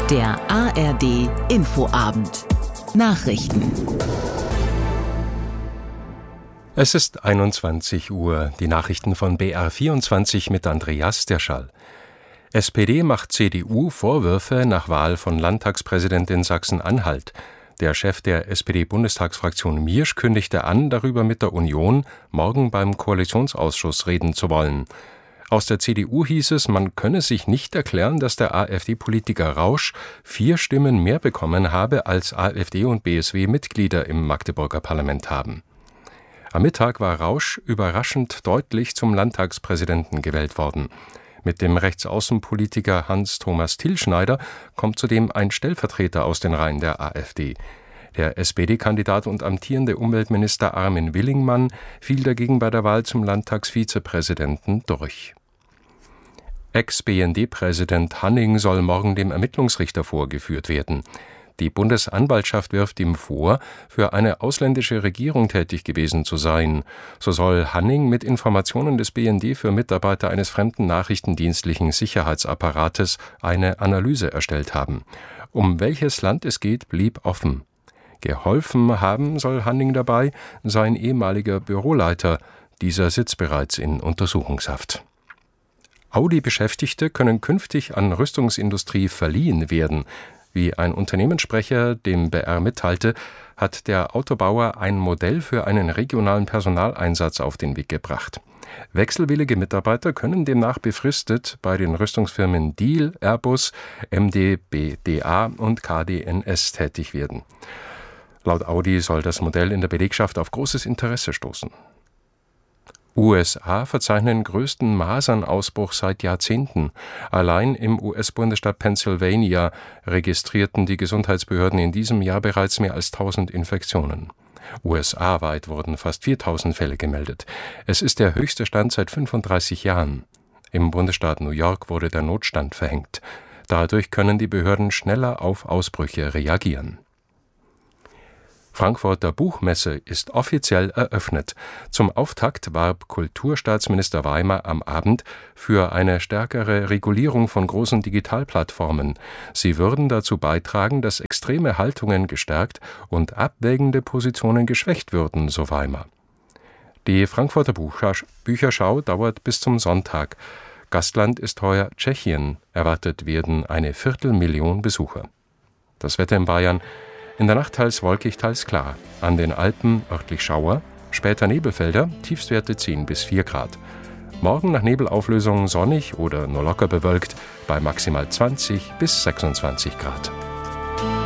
Der ARD Infoabend. Nachrichten. Es ist 21 Uhr. Die Nachrichten von BR24 mit Andreas Derschall. SPD macht CDU Vorwürfe nach Wahl von Landtagspräsident in Sachsen-Anhalt. Der Chef der SPD-Bundestagsfraktion Miersch kündigte an, darüber mit der Union morgen beim Koalitionsausschuss reden zu wollen. Aus der CDU hieß es, man könne sich nicht erklären, dass der AfD-Politiker Rausch 4 Stimmen mehr bekommen habe, als AfD und BSW Mitglieder im Magdeburger Parlament haben. Am Mittag war Rausch überraschend deutlich zum Landtagspräsidenten gewählt worden. Mit dem Rechtsaußenpolitiker Hans-Thomas Tilschneider kommt zudem ein Stellvertreter aus den Reihen der AfD. Der SPD-Kandidat und amtierende Umweltminister Armin Willingmann fiel dagegen bei der Wahl zum Landtagsvizepräsidenten durch. Ex-BND-Präsident Hanning soll morgen dem Ermittlungsrichter vorgeführt werden. Die Bundesanwaltschaft wirft ihm vor, für eine ausländische Regierung tätig gewesen zu sein. So soll Hanning mit Informationen des BND für Mitarbeiter eines fremden nachrichtendienstlichen Sicherheitsapparates eine Analyse erstellt haben. Um welches Land es geht, blieb offen. Geholfen haben soll Hanning dabei sein ehemaliger Büroleiter. Dieser sitzt bereits in Untersuchungshaft. Audi-Beschäftigte können künftig an Rüstungsindustrie verliehen werden. Wie ein Unternehmenssprecher dem BR mitteilte, hat der Autobauer ein Modell für einen regionalen Personaleinsatz auf den Weg gebracht. Wechselwillige Mitarbeiter können demnach befristet bei den Rüstungsfirmen Diehl, Airbus, MD-BDA und KDNS tätig werden. Laut Audi soll das Modell in der Belegschaft auf großes Interesse stoßen. USA verzeichnen größten Masernausbruch seit Jahrzehnten. Allein im US-Bundesstaat Pennsylvania registrierten die Gesundheitsbehörden in diesem Jahr bereits mehr als 1000 Infektionen. USA-weit wurden fast 4000 Fälle gemeldet. Es ist der höchste Stand seit 35 Jahren. Im Bundesstaat New York wurde der Notstand verhängt. Dadurch können die Behörden schneller auf Ausbrüche reagieren. Frankfurter Buchmesse ist offiziell eröffnet. Zum Auftakt warb Kulturstaatsminister Weimer am Abend für eine stärkere Regulierung von großen Digitalplattformen. Sie würden dazu beitragen, dass extreme Haltungen gestärkt und abwägende Positionen geschwächt würden, so Weimer. Die Frankfurter Bücherschau dauert bis zum Sonntag. Gastland ist heuer Tschechien. Erwartet werden 250.000 Besucher. Das Wetter in Bayern: in der Nacht teils wolkig, teils klar. An den Alpen örtlich Schauer, später Nebelfelder, Tiefstwerte 10 bis 4 Grad. Morgen nach Nebelauflösung sonnig oder nur locker bewölkt bei maximal 20 bis 26 Grad.